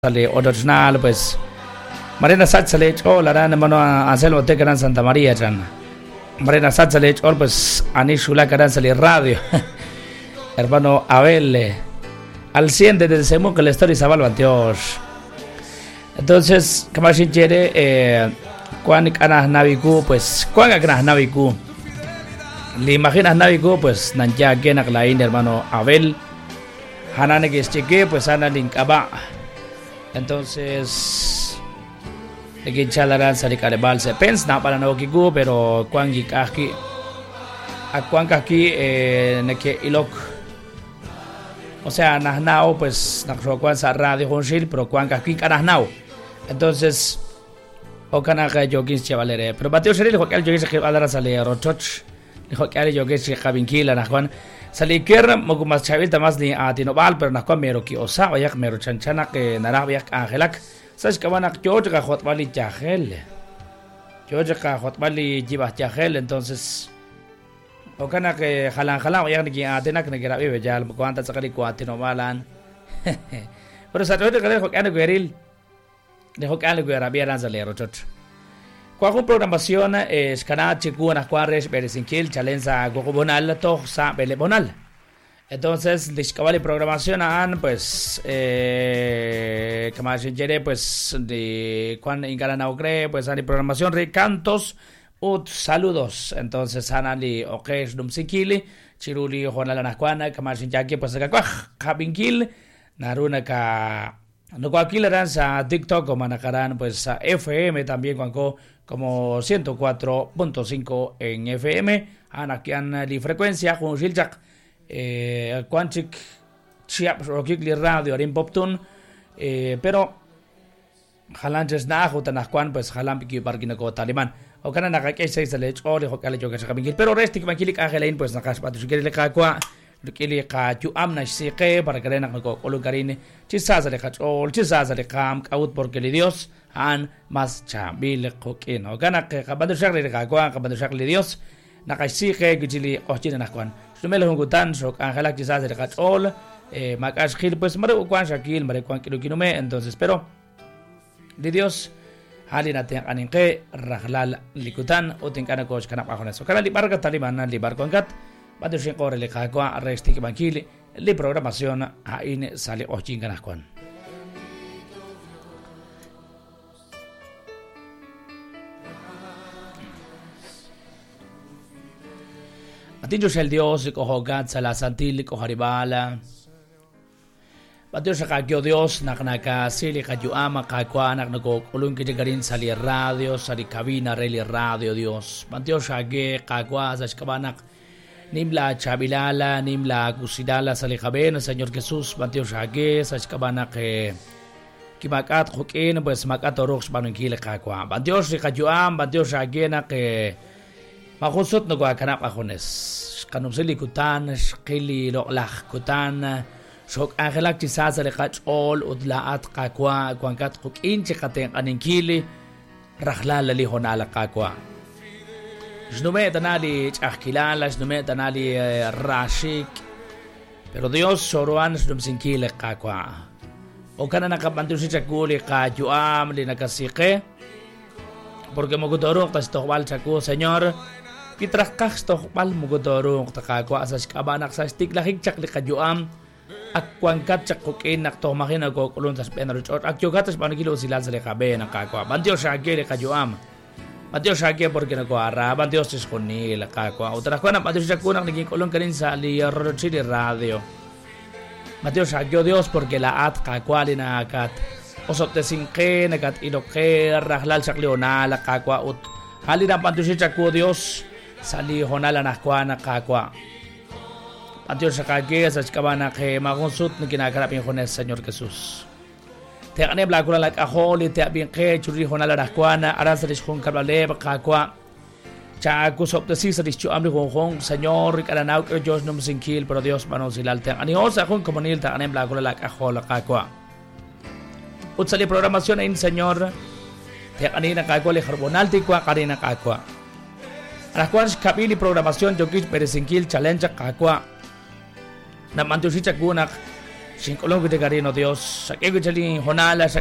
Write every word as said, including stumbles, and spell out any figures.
sale original pues Marina Satsale o la ran mano Anselmo Tecaran Santa María chan Marina Satsale o pues Anishula Caran sale radio hermano Abel al cien desde el semo que la historia Sabal Dios. Entonces como si quiere eh cuan canas naviku pues cuan canas naviku le imaginas naviku pues nanja genak lain hermano Abel hanane que cheque pues ana linkaba. Entonces aquí chalaran sali kalebal se pens na para no kigu pero kuang gikaki a kuang kaki eh neke ilok o sea nahnao pues nakro kuan sa radio honshil pero kuang kaki kanahnao entonces o kana ka jogis chavalere pero bateo seril ko kal jogis ke alara sale rochoch dijo que ale jogis ke kabinkila na kuan sali ker mogu mas chavel tamas ni atino bal pero na kuan mero ki osa o yak mero chanchana ke narabyak angelak sash kabanak joja khotbali chahel joja khotbali jibah chahel entonces o kana ke halan halan yak ni atena ke grabe bejal kuanta sakali ku atino balan pero sa joja kale ko kana geril dejo que algo era bien azalero chot kwa con programación es canal chiku na cuares beresinkil challenge gogobonal to sa belebonal entonces discavali programación an pues eh como se quiere pues de cuando ingana ogre pues hay programación de cantos ut saludos entonces anali okesh dum sikili chiruli honala na kwana como se quiere pues ka kabinkil naruna ka no cualquier eran sa TikTok como nacaran pues sa F M también cuanco como ciento cuatro punto cinco en F M anakian li frecuencia con Gilchak eh Quantic Chiap Rockly Radio en Poptun eh pero halanches na jutan kwan pues halam piki parkina ko taliman o kana nakake sai sale chori ho kala joga sa kamingil pero restik makilik agelain pues nakas patu sigere le kakwa Lukili ka tu amna shike para que rena ko kolukarini chisaza le kachol chisaza le kam kaut porque le Dios han mas chabil kokin o gana que kabado shakle ka kwa kabado shakle Dios nakashike gijili ochina nakwan sumelo hungutan sok angela chisaza le kachol eh makash khil pues mare kwan shakil mare kwan kilo kinume entonces pero de Dios halina te aninke rahlal likutan o tinkana ko kana pa honeso kana li barka taliban li barkongat Bado sin corre le cagua resti que banquile le programación a in sale o chinganas con Atinjo el Dios ko hogat sala santil ko haribala Bado sa kagyo Dios naknaka sili kadyo ama kakwa nak nako kulung ke garin sali radio sali cabina reli radio Dios Bado sa ge kagwa sa kabanak Nimla chabilala, nimla kusidala sa likhaben, Señor Jesús, Mateo Shage, sa kabana ke kimakat hukin, pues makat orok sa panungkila kakwa. Mateo Shikajuam, Mateo Shage na ke makusot na kwa kanap akones. Kanumsili kutan, shkili loklak kutan, shok angelak chisa sa likach all, udlaat kakwa, kwangkat hukin, chikateng aningkili, rahlala lihonala kakwa. Shnume tanali chakilala, shnume tanali rashik. Pero Dios soruan shnum sinkile kakwa. O kana nakapantu si chakuli kajuam li nakasike. Porque mogudorong tas tohwal chaku, Señor. Kitrakak tohwal mogudorong takakwa asas kabanak sa stiklahig chakli kajuam. Akwangkat chakukin naktohmakin nagkukulun tas penaruchot. Akyugatas panagilo silal sa likabe ng kakwa. Bantiyo siya agili kajuam. Mateo Shake porque no cuadra, Mateo se esconde la cacua. Otra cosa, Mateo Shake una que colon carin sali rochili radio. Mateo Shake Dios porque la at cacua lina cat. Osop te sinke nakat iloke rahlal shakleona la cacua ut. Halina Mateo Shake Dios sali honala na kuana cacua. Mateo Shake sa kabana ke magonsut na kinakarapin con el Señor Jesús. Te ane blakula la kaholi te bien ke churi honala rakwana aransa dis hon kablale bakakwa cha kusop te sisa dis chu amli hon hon señor kana nau ke Dios num sinkil pero Dios mano silal te ani osa hon komunil te ane blakula la kahol kakwa utsali programación in señor te ane na kakwa le carbonal te kwa karina kakwa rakwan kapili programación jokis peresinkil challenge kakwa na mantusi chakunak Sin colong kita karino Dios. Sa kaya ko honala sa